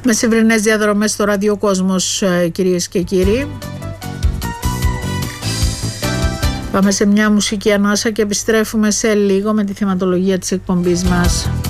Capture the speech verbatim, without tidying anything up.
Μεσημβρινές διαδρομές στο Ραδιοκόσμος, κυρίες και κύριοι. Πάμε σε μια μουσική ανάσα και επιστρέφουμε σε λίγο με τη θεματολογία της εκπομπής μας.